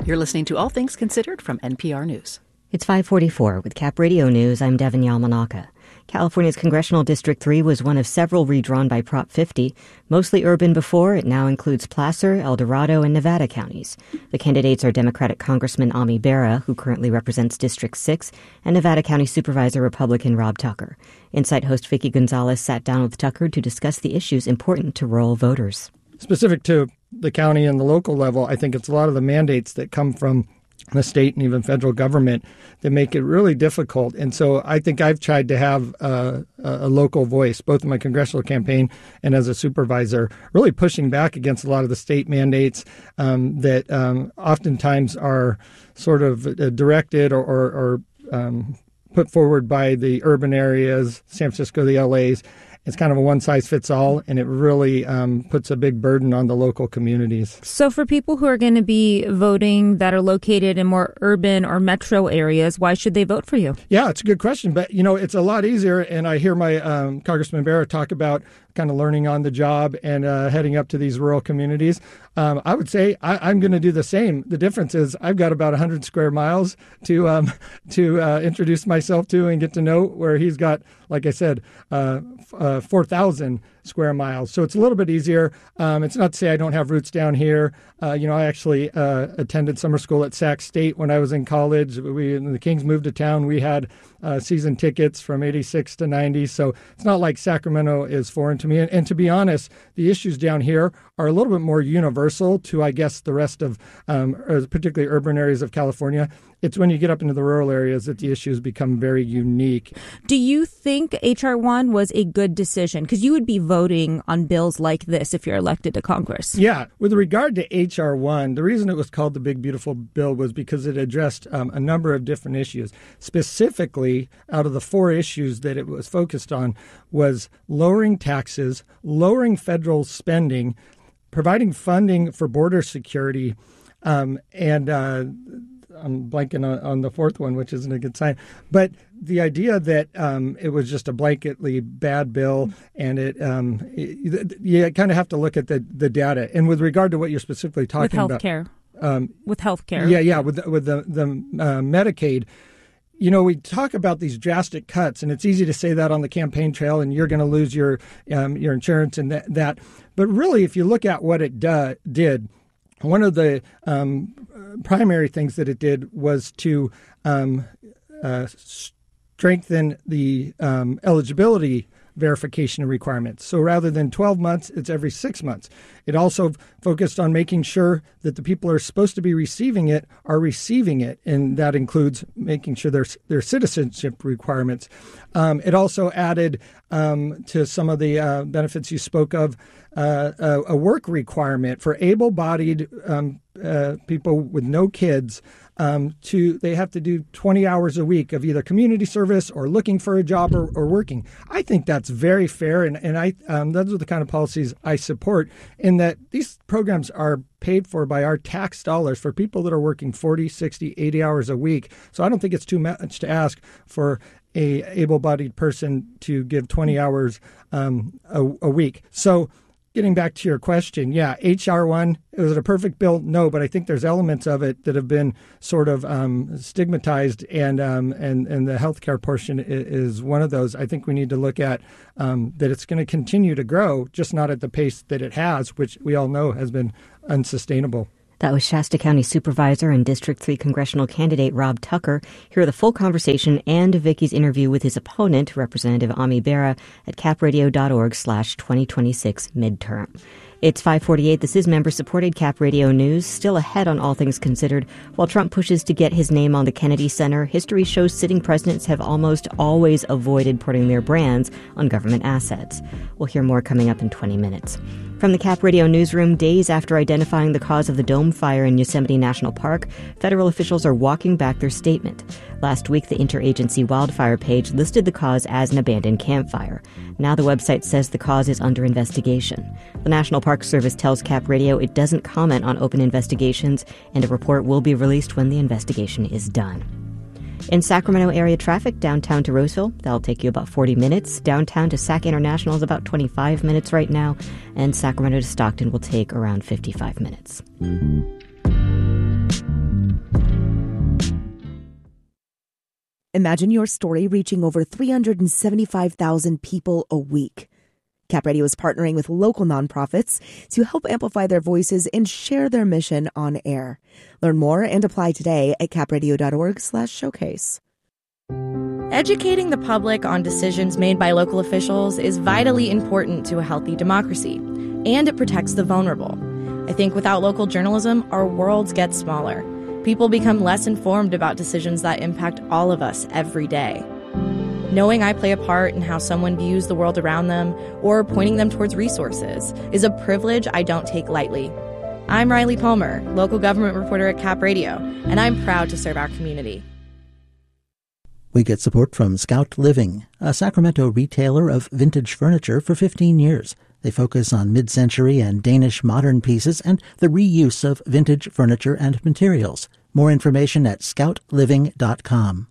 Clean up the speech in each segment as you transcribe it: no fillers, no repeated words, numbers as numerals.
You're listening to All Things Considered from NPR News. It's 5:44 with Cap Radio News. I'm Devin Yamanaka. California's Congressional District 3 was one of several redrawn by Prop 50. Mostly urban before, it now includes Placer, El Dorado, and Nevada counties. The candidates are Democratic Congressman Ami Bera, who currently represents District 6, and Nevada County Supervisor Republican Rob Tucker. Insight host Vicky Gonzalez sat down with Tucker to discuss the issues important to rural voters. Specific to the county and the local level, I think it's a lot of the mandates that come from the state and even federal government that make it really difficult. And so I think I've tried to have a local voice, both in my congressional campaign and as a supervisor, really pushing back against a lot of the state mandates that oftentimes are sort of directed or put forward by the urban areas, San Francisco, the LAs. It's kind of a one-size-fits-all, and it really puts a big burden on the local communities. So for people who are going to be voting that are located in more urban or metro areas, why should they vote for you? Yeah, it's a good question. But, you know, it's a lot easier, and I hear my Congressman Bera talk about kind of learning on the job and heading up to these rural communities. I would say I'm going to do the same. The difference is I've got about 100 square miles to introduce myself to and get to know, where he's got, like I said, 4,000 square miles. So it's a little bit easier. It's not to say I don't have roots down here. I actually attended summer school at Sac State when I was in college. When the Kings moved to town, we had season tickets from 86 to 90. So it's not like Sacramento is foreign to me. And to be honest, the issues down here are a little bit more universal to, I guess, the rest of particularly urban areas of California. It's when you get up into the rural areas that the issues become very unique. Do you think H.R. 1 was a good decision? Because you would be voting on bills like this if you're elected to Congress. Yeah. With regard to H.R. 1, the reason it was called the Big Beautiful Bill was because it addressed a number of different issues. Specifically, out of the four issues that it was focused on was lowering taxes, lowering federal spending, providing funding for border security, and I'm blanking on the fourth one, which isn't a good sign. But the idea that it was just a blanketly bad bill, and you kind of have to look at the data. And with regard to what you're specifically talking about, with healthcare, with the Medicaid. You know, we talk about these drastic cuts, and it's easy to say that on the campaign trail, and you're going to lose your insurance and that. But really, if you look at what it did, one of the primary things that it did was to strengthen the eligibility verification requirements. So rather than 12 months, it's every 6 months. It also focused on making sure that the people who are supposed to be receiving it are receiving it, and that includes making sure their citizenship requirements. It also added to some of the benefits you spoke of, a work requirement for able-bodied people with no kids. They have to do 20 hours a week of either community service or looking for a job or working. I think that's very fair, and those are the kind of policies I support, in that these programs are paid for by our tax dollars for people that are working 40, 60, 80 hours a week. So I don't think it's too much to ask for a able-bodied person to give 20 hours a week. So getting back to your question, yeah, H.R. 1, was it a perfect bill? No, but I think there's elements of it that have been sort of stigmatized, and the healthcare portion is one of those. I think we need to look at that it's going to continue to grow, just not at the pace that it has, which we all know has been unsustainable. That was Shasta County Supervisor and District 3 congressional candidate Rob Tucker. Hear the full conversation and Vicky's interview with his opponent, Representative Ami Bera, at capradio.org/2026 midterm. It's 5:48. This is member-supported Cap Radio News. Still ahead on All Things Considered. While Trump pushes to get his name on the Kennedy Center, history shows sitting presidents have almost always avoided putting their brands on government assets. We'll hear more coming up in 20 minutes. From the Cap Radio newsroom, days after identifying the cause of the Dome fire in Yosemite National Park, federal officials are walking back their statement. Last week, the interagency wildfire page listed the cause as an abandoned campfire. Now the website says the cause is under investigation. The National Park Service tells Cap Radio it doesn't comment on open investigations, and a report will be released when the investigation is done. In Sacramento area traffic, downtown to Roseville, that'll take you about 40 minutes. Downtown to Sac International is about 25 minutes right now. And Sacramento to Stockton will take around 55 minutes. Imagine your story reaching over 375,000 people a week. Cap Radio is partnering with local nonprofits to help amplify their voices and share their mission on air. Learn more and apply today at capradio.org/showcase. Educating the public on decisions made by local officials is vitally important to a healthy democracy, and it protects the vulnerable. I think without local journalism, our worlds get smaller. People become less informed about decisions that impact all of us every day. Knowing I play a part in how someone views the world around them or pointing them towards resources is a privilege I don't take lightly. I'm Riley Palmer, local government reporter at Cap Radio, and I'm proud to serve our community. We get support from Scout Living, a Sacramento retailer of vintage furniture for 15 years. They focus on mid-century and Danish modern pieces and the reuse of vintage furniture and materials. More information at scoutliving.com.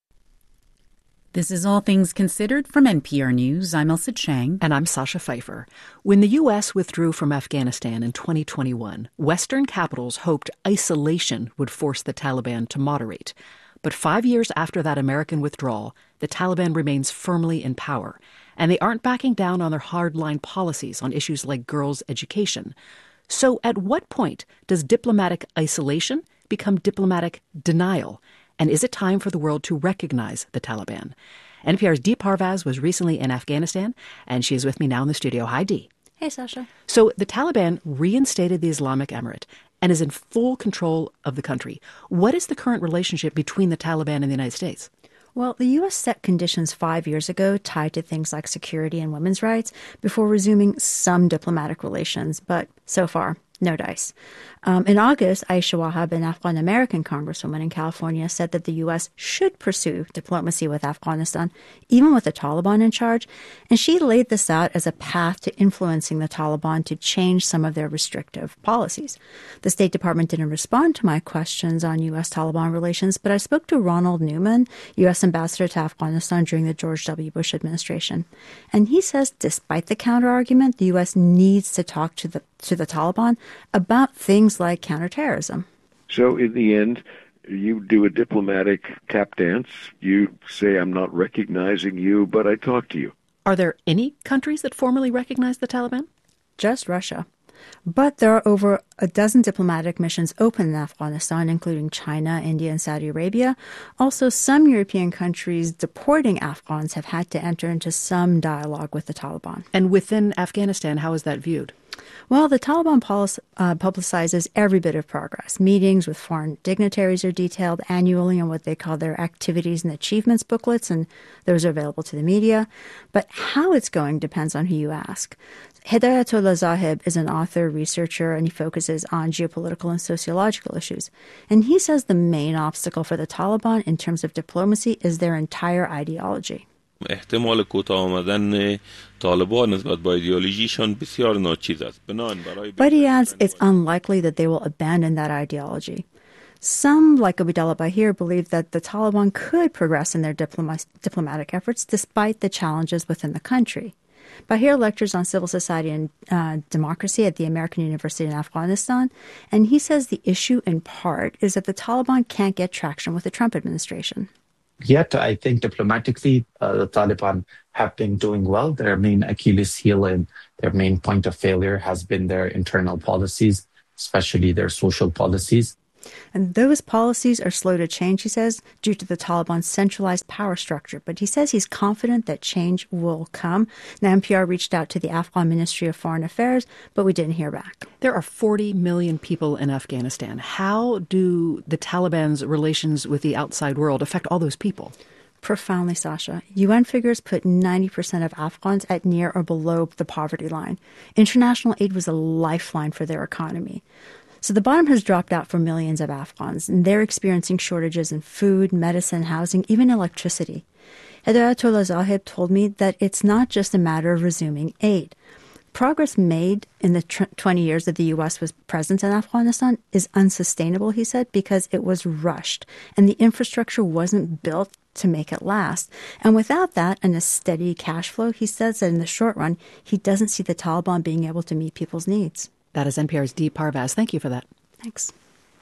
This is All Things Considered from NPR News. I'm Elsa Chang. And I'm Sasha Pfeiffer. When the U.S. withdrew from Afghanistan in 2021, Western capitals hoped isolation would force the Taliban to moderate. But 5 years after that American withdrawal, the Taliban remains firmly in power, and they aren't backing down on their hardline policies on issues like girls' education. So at what point does diplomatic isolation become diplomatic denial? And is it time for the world to recognize the Taliban? NPR's Dee Parvaz was recently in Afghanistan, and she is with me now in the studio. Hi, Dee. Hey, Sasha. So the Taliban reinstated the Islamic Emirate and is in full control of the country. What is the current relationship between the Taliban and the United States? Well, the U.S. set conditions 5 years ago tied to things like security and women's rights before resuming some diplomatic relations. But so far, no dice. In August, Aisha Wahab, an Afghan-American congresswoman in California, said that the U.S. should pursue diplomacy with Afghanistan, even with the Taliban in charge. And she laid this out as a path to influencing the Taliban to change some of their restrictive policies. The State Department didn't respond to my questions on U.S.-Taliban relations, but I spoke to Ronald Newman, U.S. ambassador to Afghanistan during the George W. Bush administration. And he says, despite the counterargument, the U.S. needs to talk to the Taliban about things like counterterrorism. So in the end, you do a diplomatic tap dance. You say, I'm not recognizing you, but I talk to you. Are there any countries that formally recognize the Taliban? Just Russia. But there are over a dozen diplomatic missions open in Afghanistan, including China, India, and Saudi Arabia. Also, some European countries deporting Afghans have had to enter into some dialogue with the Taliban. And within Afghanistan, how is that viewed? Well, the Taliban publicizes every bit of progress. Meetings with foreign dignitaries are detailed annually on what they call their activities and achievements booklets, and those are available to the media. But how it's going depends on who you ask. Hidayatullah Zahib is an author, researcher, and he focuses on geopolitical and sociological issues. And he says the main obstacle for the Taliban in terms of diplomacy is their entire ideology. احتمال کوتاه آمدن طالبان نسبت با ایدئولوژیشان بسیار ناچیز است. But he adds it's unlikely that they will abandon that ideology. Some, like Abdullah Bahir, believe that the Taliban could progress in their diplomatic efforts despite the challenges within the country. Bahir lectures on civil society and democracy at the American University in Afghanistan, and he says the issue in part is that the Taliban can't get traction with the Trump administration. Yet, I think diplomatically, the Taliban have been doing well. Their main Achilles heel and their main point of failure has been their internal policies, especially their social policies. And those policies are slow to change, he says, due to the Taliban's centralized power structure. But he says he's confident that change will come. Now, NPR reached out to the Afghan Ministry of Foreign Affairs, but we didn't hear back. There are 40 million people in Afghanistan. How do the Taliban's relations with the outside world affect all those people? Profoundly, Sasha. UN figures put 90% of Afghans at near or below the poverty line. International aid was a lifeline for their economy. So the bottom has dropped out for millions of Afghans, and they're experiencing shortages in food, medicine, housing, even electricity. Hidayatullah Zahib told me that it's not just a matter of resuming aid. Progress made in the 20 years that the U.S. was present in Afghanistan is unsustainable, he said, because it was rushed, and the infrastructure wasn't built to make it last. And without that and a steady cash flow, he says that in the short run, he doesn't see the Taliban being able to meet people's needs. That is NPR's Dee Parvaz. Thank you for that. Thanks.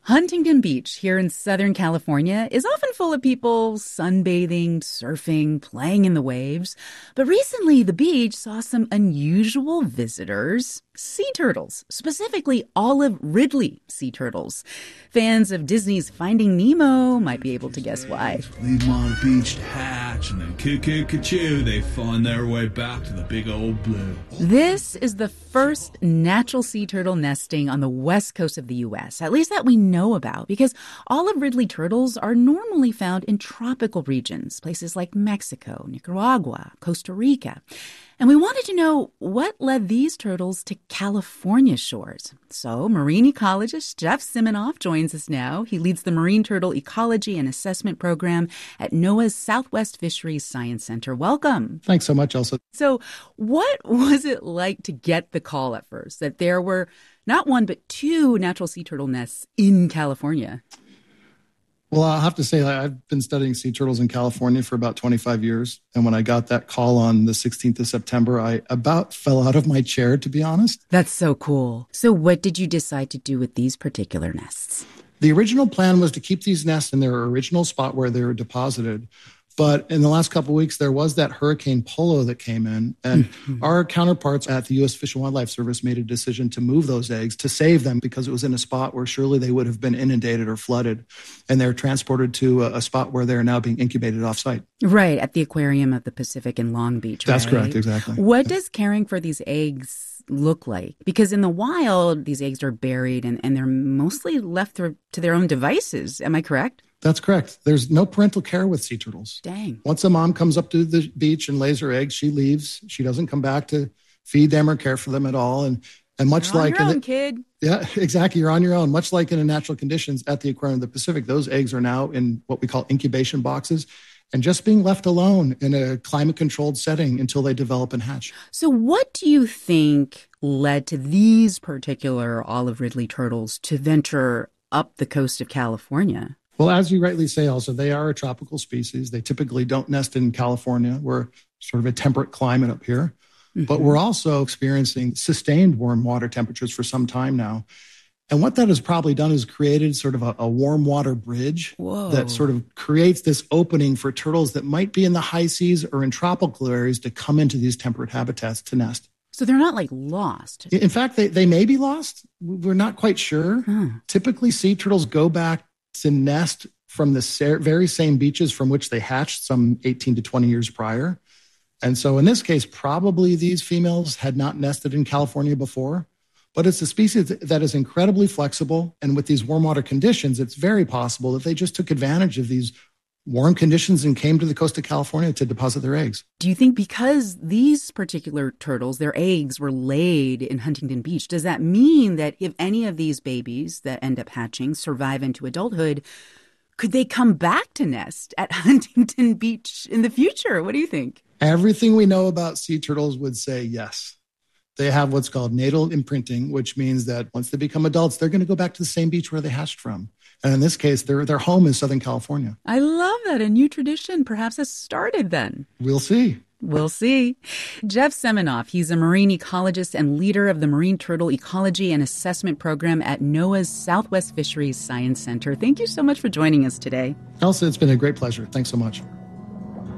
Huntington Beach here in Southern California is often full of people sunbathing, surfing, playing in the waves. But recently, the beach saw some unusual visitors, sea turtles, specifically olive ridley sea turtles. Fans of Disney's Finding Nemo might be able to guess why. Leave them on the beach to hatch, and then cuckoo-ca-choo, they find their way back to the big old blue. This is the first natural sea turtle nesting on the west coast of the U.S., at least that we know about, because olive ridley turtles are normally found in tropical regions, places like Mexico, Nicaragua, Costa Rica. And we wanted to know what led these turtles to California shores. So marine ecologist Jeff Siminoff joins us now. He leads the Marine Turtle Ecology and Assessment Program at NOAA's Southwest Fisheries Science Center. Welcome. Thanks so much, Elsa. So what was it like to get the call at first that there were not one but two natural sea turtle nests in California? Well, I'll have to say I've been studying sea turtles in California for about 25 years. And when I got that call on the 16th of September, I about fell out of my chair, to be honest. That's so cool. So what did you decide to do with these particular nests? The original plan was to keep these nests in their original spot where they were deposited. But in the last couple of weeks, there was that Hurricane Polo that came in, and our counterparts at the U.S. Fish and Wildlife Service made a decision to move those eggs to save them because it was in a spot where surely they would have been inundated or flooded, and they're transported to a spot where they're now being incubated off-site. Right, at the Aquarium of the Pacific in Long Beach, That's right? correct, exactly. What does caring for these eggs look like? Because in the wild, these eggs are buried and they're mostly left to their own devices. Am I correct? That's correct. There's no parental care with sea turtles. Dang. Once a mom comes up to the beach and lays her eggs, she leaves. She doesn't come back to feed them or care for them at all. And much You're like on your own, kid. Yeah, exactly. You're on your own. Much like in the natural conditions at the Aquarium of the Pacific, those eggs are now in what we call incubation boxes and just being left alone in a climate-controlled setting until they develop and hatch. So what do you think led to these particular olive ridley turtles to venture up the coast of California? Well, as you rightly say, also, they are a tropical species. They typically don't nest in California. We're sort of a temperate climate up here. Mm-hmm. But we're also experiencing sustained warm water temperatures for some time now. And what that has probably done is created sort of a warm water bridge that sort of creates this opening for turtles that might be in the high seas or in tropical areas to come into these temperate habitats to nest. So they're not like lost. In fact, they may be lost. We're not quite sure. Typically, sea turtles go back to nest from the very same beaches from which they hatched some 18 to 20 years prior. And so in this case, probably these females had not nested in California before, but it's a species that is incredibly flexible. And with these warm water conditions, it's very possible that they just took advantage of these warm conditions and came to the coast of California to deposit their eggs. Do you think because these particular turtles, their eggs were laid in Huntington Beach, does that mean that if any of these babies that end up hatching survive into adulthood, could they come back to nest at Huntington Beach in the future? What do you think? Everything we know about sea turtles would say yes. They have what's called natal imprinting, which means that once they become adults, they're going to go back to the same beach where they hatched from. And in this case, their home is Southern California. I love that. A new tradition perhaps has started then. We'll see. We'll see. Jeff Siminoff, he's a marine ecologist and leader of the Marine Turtle Ecology and Assessment Program at NOAA's Southwest Fisheries Science Center. Thank you so much for joining us today. Elsa, it's been a great pleasure. Thanks so much.